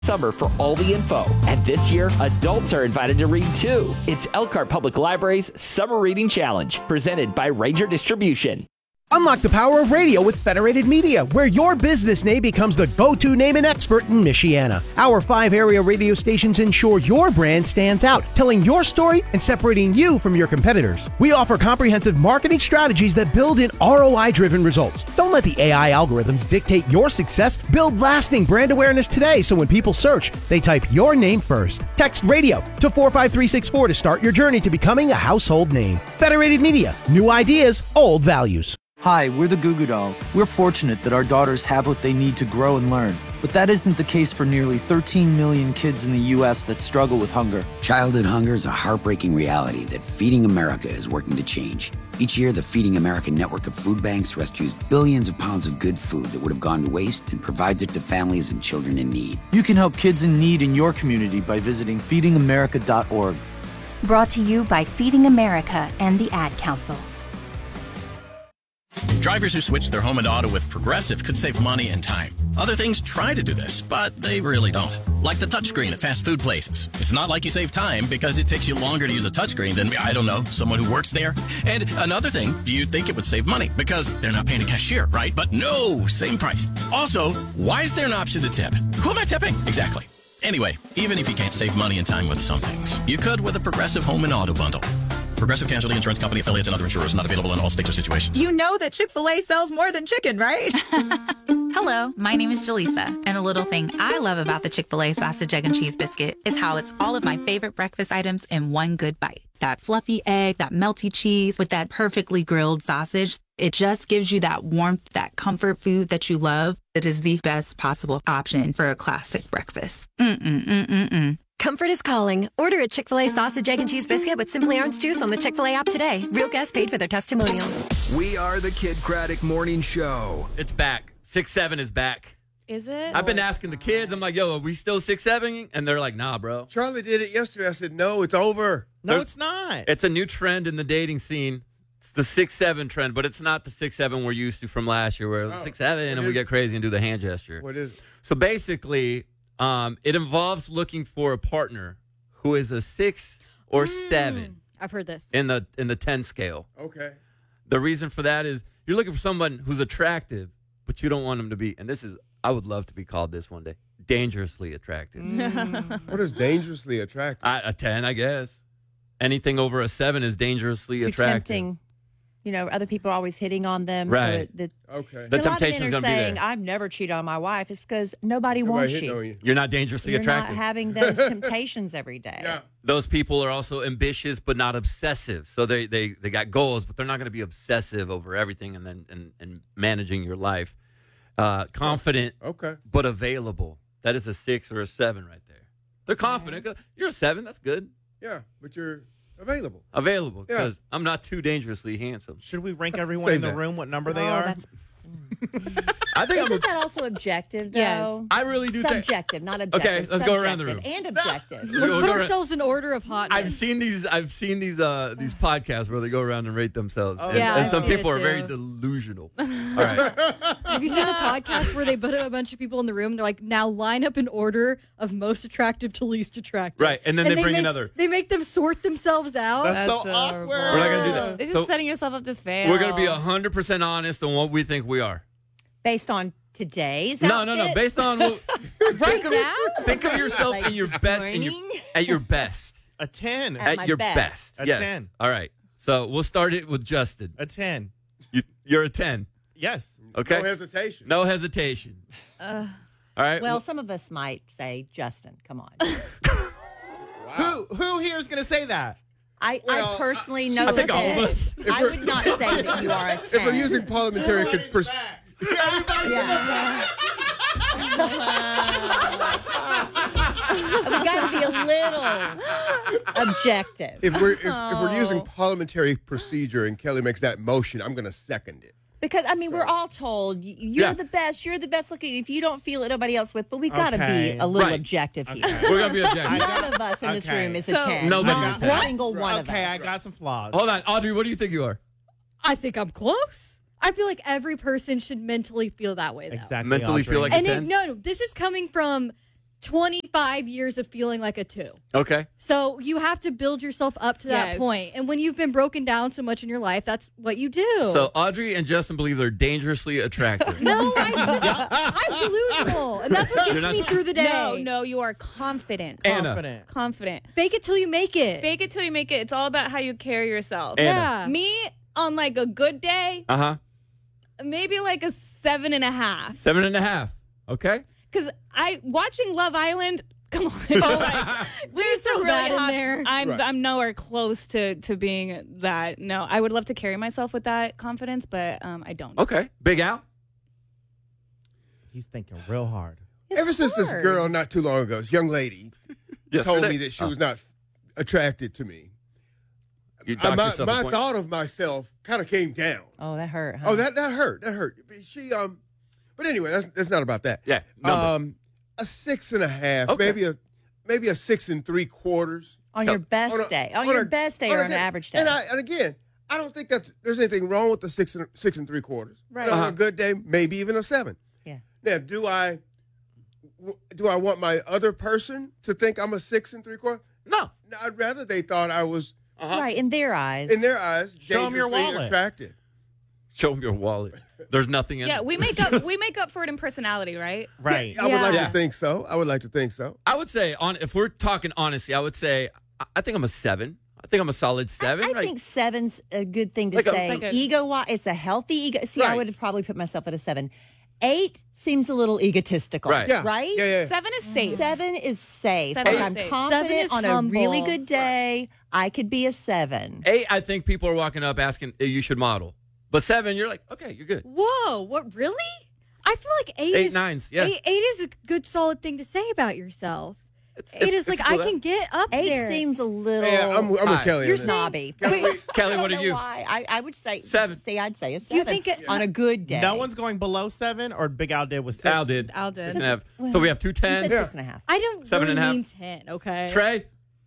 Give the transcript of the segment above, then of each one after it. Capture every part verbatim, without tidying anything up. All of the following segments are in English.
Summer for all the info. And this year, adults are invited to read too. It's Elkhart Public Library's Summer Reading Challenge, presented by Ranger Distribution. Unlock the power of radio with Federated Media, where your business name becomes the go-to name and expert in Michiana. Our five area radio stations ensure your brand stands out, telling your story and separating you from your competitors. We offer comprehensive marketing strategies that build in R O I-driven results. Don't let the A I algorithms dictate your success. Build lasting brand awareness today, so when people search, they type your name first. Text radio to four five three six four to start your journey to becoming a household name. Federated Media, new ideas, old values. Hi, we're the Goo Goo Dolls. We're fortunate that our daughters have what they need to grow and learn. But that isn't the case for nearly thirteen million kids in the U S that struggle with hunger. Childhood hunger is a heartbreaking reality that Feeding America is working to change. Each year, the Feeding America network of food banks rescues billions of pounds of good food that would have gone to waste and provides it to families and children in need. You can help kids in need in your community by visiting feeding america dot org. Brought to you by Feeding America and the Ad Council. Drivers who switch their home and auto with Progressive could save money and time. Other things try to do this, but they really don't. Like the touchscreen at fast food places. It's not like you save time because it takes you longer to use a touchscreen than, I don't know, someone who works there. And another thing, you'd think it would save money because they're not paying a cashier, right? But no, same price. Also, why is there an option to tip? Who am I tipping? Exactly. Anyway, even if you can't save money and time with some things, you could with a Progressive home and auto bundle. Progressive Casualty Insurance Company, affiliates, and other insurers. Not available in all states or situations. You know that Chick-fil-A sells more than chicken, right? Hello, my name is Jaleesa, and a little thing I love about the Chick-fil-A sausage, egg, and cheese biscuit is how it's all of my favorite breakfast items in one good bite. That fluffy egg, that melty cheese with that perfectly grilled sausage. It just gives you that warmth, that comfort food that you love. It is the best possible option for a classic breakfast. Mm-mm-mm-mm-mm. Comfort is calling. Order a Chick-fil-A sausage, egg, and cheese biscuit with Simply Orange Juice on the Chick-fil-A app today. Real guests paid for their testimonial. We are the Kid Craddock Morning Show. It's back. six seven is back. Is it? I've been asking the kids. I'm like, yo, are we still six seven? And they're like, nah, bro. Charlie did it yesterday. I said, no, it's over. No, There's, it's not. It's a new trend in the dating scene. It's the six seven trend, but it's not the six seven we're used to from last year where it's six seven and we get crazy and do the hand gesture. What is it? So basically, um, it involves looking for a partner who is a six or mm, seven. I've heard this. In the in the ten scale. Okay. The reason for that is you're looking for someone who's attractive, but you don't want them to be, and this is, I would love to be called this one day, dangerously attractive. Mm. What is dangerously attractive? I, a ten, I guess. Anything over a seven is dangerously Too attractive. tempting. You know, other people are always hitting on them. Right. So it, the, okay. The a lot of temptation's men are gonna be saying, there. I've never cheated on my wife. It's because nobody, Nobody wants hitting you. on you. You're not dangerously You're attractive. not having those temptations every day. Yeah. Those people are also ambitious but not obsessive. So they they, they got goals, but they're not going to be obsessive over everything and then and, and managing your life. Uh, confident, okay, but available. That is a six or a seven right there. They're confident. You're a seven. That's good. Yeah, but you're available. Available Yeah. because I'm not too dangerously handsome. Should we rank everyone Say in the that. room what number they Oh, are? that's- I think I'm. Isn't A, that also objective, though? Yes. I really do think. Subjective, not objective. Okay, let's go around the room. Subjective And objective. Let's Let's go put around- ourselves in order of hotness. I've seen these. I've seen these. Uh, these podcasts where they go around and rate themselves. Oh, and, yeah, and I've some seen people it are very too. delusional. All right. Have you seen the podcast where they put a bunch of people in the room? And they're like, now line up in order of most attractive to least attractive. Right, and then they bring make, another. They make them sort themselves out. That's, That's so so awkward. We're not gonna do that. They're just So setting yourself up to fail. we're gonna be hundred percent honest on what we think we are. Based on today's No, no, no. outfits? Based on what, Right now? think of yourself Like in your best. In your, morning? at your best. a ten. At At, my your best. best. A yes. ten. All right. So we'll start it with Justin. A ten. You, you're a ten. Yes. Okay. No hesitation. No hesitation. Uh, All right. well, some of us might say, Justin, come on. Who who here is going to say that? I, Well, I personally know I think that all of us. I would not say that you are a ten. If we're using parliamentary, con- pers- Yeah. we got to be a little objective. if we're if, if we're using parliamentary procedure and Kelly makes that motion, I'm going to second it. Because, I mean, we're all told y- you're Yeah. the best, you're the best looking. If you don't feel it, nobody else with. But we got to Okay. be a little Right. objective here. We're gonna be objective. None of us in this Okay. room is a So- ten. Nobody Not is a ten. a single one Okay, I of us. got some flaws. Hold on, Audrey. What do you think you are? I think I'm close. I feel like every person should mentally feel that way, though. Exactly. Mentally Audrey. feel like a And it, ten. no, no, this is coming from twenty-five years of feeling like a two. Okay. So you have to build yourself up to Yes. that point. And when you've been broken down so much in your life, that's what you do. So Audrey and Justin believe they're dangerously attractive. no, I just, I'm delusional. And that's what You're gets not- me through the day. No, no, you are confident. Anna. Confident. Confident. Fake it till you make it. Fake it till you make it. It's all about how you carry yourself. Anna. Yeah. Me, on like a good day, Uh huh. maybe like a seven and a half. Seven and a half. Okay. Because I watching Love Island. Come on, like, there's throw a really that in hot- there. I'm Right. I'm nowhere close to to being that. No, I would love to carry myself with that confidence, but um, I don't. Okay. Big Al. He's thinking real hard. Ever since this hard. girl not too long ago, this young lady, told me that she was not attracted to me, You uh, docked my, yourself a my point. thought of myself kind of came down. Oh, that hurt. Huh? Oh, that that hurt. That hurt. She um, but anyway, that's that's not about that. Yeah. Number. Um, a six and a half, Okay. maybe a maybe a six and three quarters. on your best on a- day. On, on your a- best day on or a on day. an average day. And I and again, I don't think that's there's anything wrong with the six and six and three quarters. Right. But on Uh-huh. a good day, maybe even a seven. Yeah. Now, do I do I want my other person to think I'm a six and three quarters? No. No, I'd rather they thought I was Uh-huh. Right, in their eyes. in their eyes Show 'em your dangerously wallet. attractive. Show them your wallet. There's nothing in Yeah, it. we make up we make up for it in personality, right? Right. I would like Yeah. to think so. I would like to think so. I would say, on if we're talking honesty, I would say I, I think I'm a seven. I think I'm a solid seven. I right? think seven's a good thing to Like a- say. like a- ego wise, it's a healthy ego. See, I Right. would have probably put myself at a seven. Eight seems a little egotistical. Right. Yeah. Right? Yeah, yeah. Seven is safe. Seven is safe. Seven Like, is I'm safe. confident Seven is on a really humble. good day. I could be a seven. Eight, I think people are walking up asking "Hey, you should model. But seven, you're like, okay, you're good. Whoa, what really? I feel like eight, Eight, is nines, yeah. eight, eight is a good solid thing to say about yourself. It's, Eight is like I can get up Eight there. seems a little Yeah, I'm, I'm with Alright. Kelly. you're on that. snobby. Kelly, wait. Kelly, I don't what are know you? Why. I, I would say Seven. See, I'd say a Do you seven think it- on a good day. No one's going below seven, or Big Al did with six. Al did. Al did. Doesn't have- so we have two You said tens. six and a half. I don't Seven really and a half. mean ten. Okay. Trey.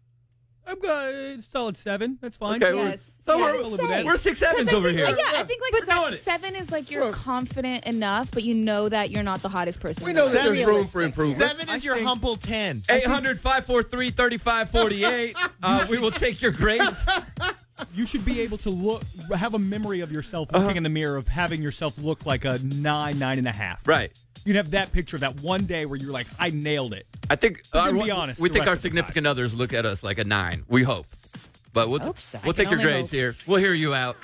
I'm good. Solid seven. That's fine. Okay, we're, Yes. so Yeah, we're, it's safe. we're six sevens I over think, here. like, yeah, I think like We're doing se- it. seven is like you're Well- confident enough, but you know that you're not the hottest person. We in know the that room. there's room for improvement. Seven is your think- humble ten. eight hundred, five four three, three five four eight. Uh, we will take your grades. You should be able to look, have a memory of yourself looking in the mirror of having yourself look like a nine, nine and a half. Right. You'd have that picture of that one day where you're like, I nailed it. I think You uh, can be we- honest we the think rest our of the significant others look at us like a nine. We hope. But we'll, Hope so. we'll I take can your only grades hope. here. We'll hear you out.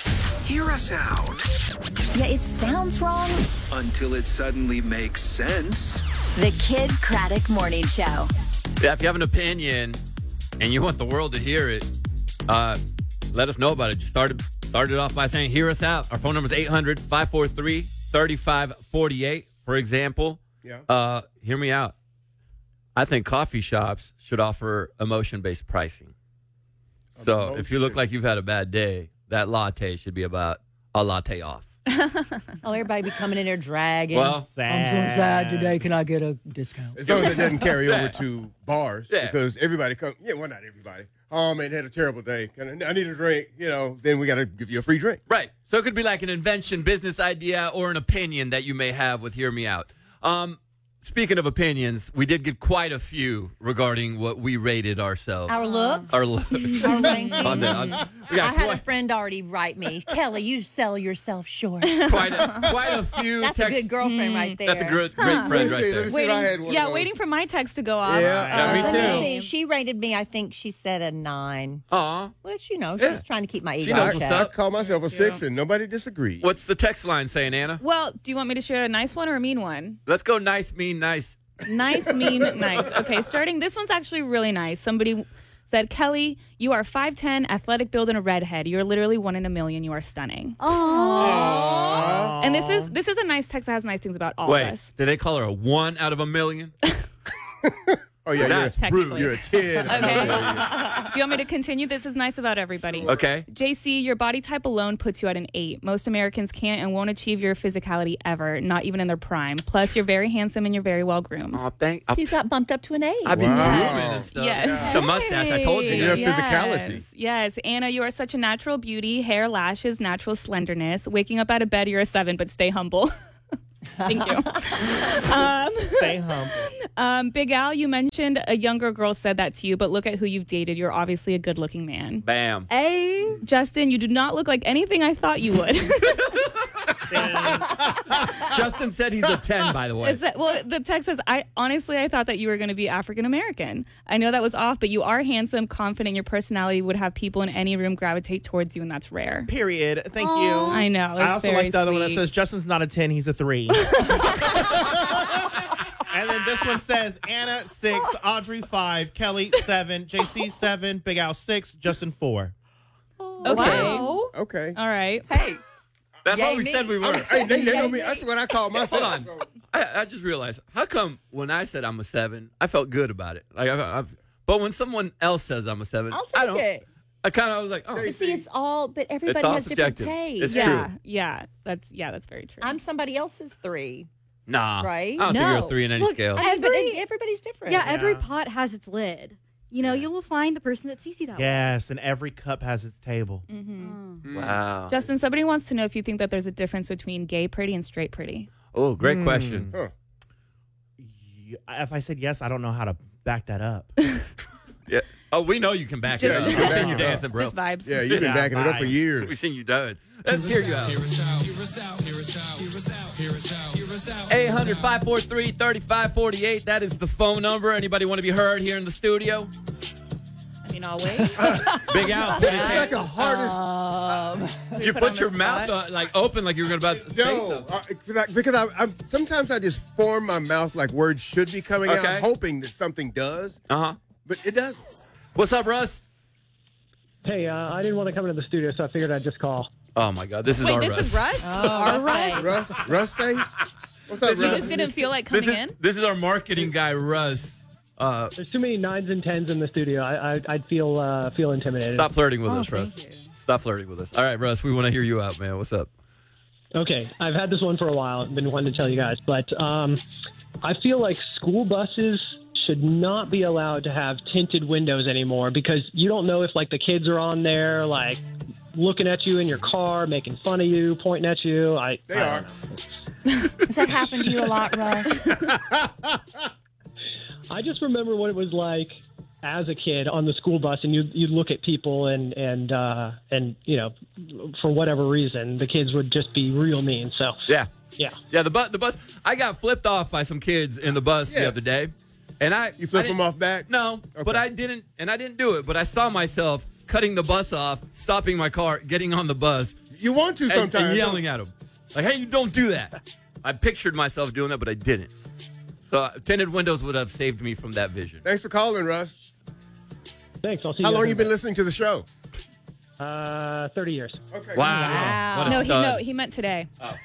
Hear us out Yeah, it sounds wrong. until it suddenly makes sense. The Kid Craddock Morning Show. Yeah, if you have an opinion and you want the world to hear it, uh, let us know about it. Just start it, start it off by saying, hear us out. Our phone number is eight hundred, five four three, three five four eight. For example, Yeah. uh, hear me out. I think coffee shops should offer emotion-based pricing. So if you look Emotion. like you've had a bad day, that latte should be about a latte off. Oh, everybody be coming in there dragging. Well, I'm so sad today. Can I get a discount? As long as it doesn't carry over to bars, Yeah. because everybody come. Yeah, well, not everybody. Oh man, had a terrible day. Can I, I need a drink. You know, then we got to give you a free drink. Right. So it could be like an invention, business idea, or an opinion that you may have with Hear Me Out. Um, speaking of opinions, we did get quite a few regarding what we rated ourselves. Our looks? Our looks. Our rankings? On the- on- we I got had a quite, friend already write me, Kelly, you sell yourself short. quite, a, quite a few That's texts. a good girlfriend right there. That's a great, great Huh. friend Let me right see. there. Let me see if I Waiting, had one. yeah, of those. waiting for my text to go off. Yeah, yeah, me Uh, too. Let's see. She rated me, I think she said a nine. Aw. Which, you know, she's Yeah. trying to keep my ego She knows in what's check. I up. call myself a six, and nobody disagreed. What's the text line saying, Anna? Well, do you want me to share a nice one or a mean one? Let's go nice, mean, nice. Nice, mean, nice. Okay, starting. This one's actually really nice. Somebody said, Kelly, you are five ten, athletic build, and a redhead. You're literally one in a million. You are stunning. Aww. And this is this is a nice text that has nice things about all Wait, of us. did they call her a one out of a million? Oh yeah, That's you're, technically. you're a ten. Okay. Do you want me to continue? This is nice about everybody. Okay. J C, your body type alone puts you at an eight. Most Americans can't and won't achieve your physicality ever, not even in their prime. Plus, you're very handsome and you're very well groomed. Oh, thank You got bumped up to an eight. I've been Wow. grooming and stuff. Yes. The mustache, I told you. Your guys. physicality. Yes. Anna, you are such a natural beauty. Hair, lashes, natural slenderness. Waking up out of bed, you're a seven, but stay humble. Thank you. um, Stay humble. um, Big Al, you mentioned a younger girl said that to you, but look at who you've dated. You're obviously a good-looking man. Bam. Hey, Justin, you do not look like anything I thought you would. Justin said he's a ten, by the way. It's that, well, the text says, I honestly, I thought that you were going to be African American. I know that was off, but you are handsome, confident. Your personality would have people in any room gravitate towards you, and that's rare. Period. Thank Aww. you. I know. I also very like the other one that sweet. says Justin's not a ten, he's a three. And then this one says Anna six, Audrey five, Kelly seven, J C seven, Big Al six, Justin four. Okay. Wow. Okay. All right. Hey. That's Yay what we me. said we were. Hey, they, they know me. That's what I call myself. Hold on. I, I just realized, how come when I said I'm a seven, I felt good about it? Like, I, I've, but when someone else says I'm a seven, I'll I take don't. it. I kind of was like, oh. You see, it's all, but everybody all has different subjective. tastes. It's yeah, true. yeah, that's yeah, that's very true. I'm somebody else's three. Nah. Right? I don't think No. you're a three in any Look, scale. I- I mean, but Every- everybody's different. Yeah, every Yeah. pot has its lid. You know, you will find the person that sees you that way. Yes, and every cup has its table. Mm-hmm. Wow. Justin, somebody wants to know if you think that there's a difference between gay pretty and straight pretty. Oh, great question. Huh. Y- If I said yes, I don't know how to back that up. Yeah. Oh, we know you can back Just- it up. Yeah, you We've can seen back you it up. dancing, bro. Just vibes. Yeah, you've been Yeah, backing it up for nice. years. We've seen you do it. Let's hear you out. eight hundred, five four three, three five four eight. That is the phone number. Anybody want to be heard here in the studio? I mean, always. Big Al, put This his is hand. like the hardest. You put on put the your spot. mouth uh, like open, like you were about to say No, something. uh, 'cause I, because I, I'm sometimes I just form my mouth like words should be coming Okay. out, hoping that something does, Uh huh. but it doesn't. What's up, Russ? Hey, uh, I didn't want to come into the studio, so I figured I'd just call. Oh my God, this is Wait, our this Russ. is Russ? Our Russ. Russ, Russ face. What's up, You Russ? just didn't feel like coming This is in? this is our marketing guy, Russ. Uh, There's too many nines and tens in the studio. I, I, I'd feel uh, feel intimidated. stop flirting with Oh, us, thank Russ. you. Stop flirting with us. All right, Russ, we want to hear you out, man. What's up? Okay, I've had this one for a while. I've been wanting to tell you guys, but um, I feel like school buses should not be allowed to have tinted windows anymore because you don't know if like the kids are on there, like looking at you in your car, making fun of you, pointing at you. I They I are. don't know. Does that happen to you a lot, Russ? I just remember what it was like as a kid on the school bus, and you you look at people, and and uh, and you know, for whatever reason, the kids would just be real mean. So Yeah. yeah, Yeah, the bus. The bus. I got flipped off by some kids in the bus the Yes. other day, and I You flip I them didn't- off back? No, but I didn't, and I didn't do it. But I saw myself cutting the bus off, stopping my car, getting on the bus, You want to and, sometimes. and yelling at them, like, "Hey, you don't do that!" I pictured myself doing that, but I didn't. So uh, tinted windows would have saved me from that vision. Thanks for calling, Russ. thanks. I'll see How you. long guys you in been a listening to the show? bit. Uh, thirty years. Okay. Wow, what a No, he stud. no, he meant today.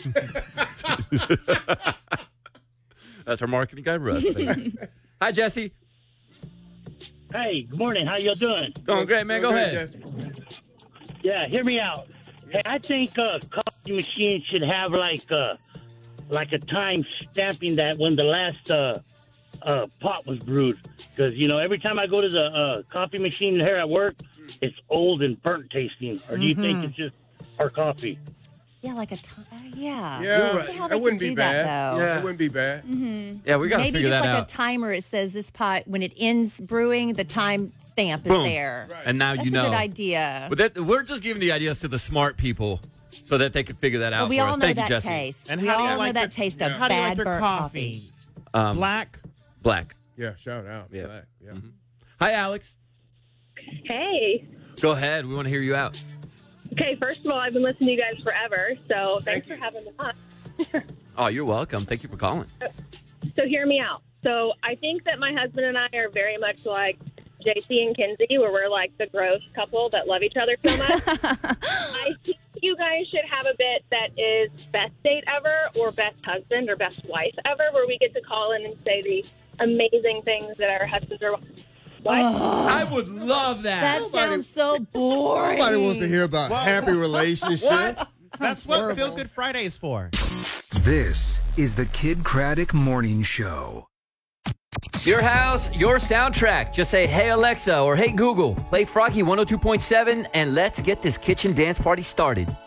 That's our marketing guy, Russ. Hi, Jesse. Hey, good morning. How y'all doing? Doing great, man. Go Doing ahead. good, Jesse. Yeah, hear me out. Hey, I think uh, coffee machine should have like uh, like a time stamping that when the last uh, uh, pot was brewed. Because, you know, every time I go to the uh, coffee machine here at work, it's old and burnt tasting. Or do you think Mhm. it's just our coffee? Yeah, like a t- uh, yeah. Yeah, I wonder how they that wouldn't could be do bad. that, though. That wouldn't be bad. Mm-hmm. Yeah, we got to Maybe figure just that like out. a timer. It says this pot when it ends brewing, the time stamp is Boom. there. And now That's you know. a good idea. But that, we're just giving the ideas to the smart people so that they can figure that out Well, we for all us. know Thank that you, Jesse. taste. And we how do you all know like that your- taste of How do you bad like your burnt coffee? coffee. Um, Black? Black. Yeah, shout out. Yeah. Black. Yeah. Mhm. Hi, Alex. Hey. Go ahead. We want to hear you out. Okay, first of all, I've been listening to you guys forever, so thanks for having me on. Oh, you're welcome. Thank you for calling. So hear me out. So I think that my husband and I are very much like J C and Kinsey, where we're like the gross couple that love each other so much. I think you guys should have a bit that is best date ever or best husband or best wife ever, where we get to call in and say the amazing things that our husbands or wives. I would love that. That sounds so boring. Nobody wants to hear about happy relationships. What? That's what horrible. Feel Good Friday is for. This is the Kid Craddock Morning Show. Your house, your soundtrack. Just say, hey, Alexa, or hey, Google, play Froggy one oh two point seven, and let's get this kitchen dance party started.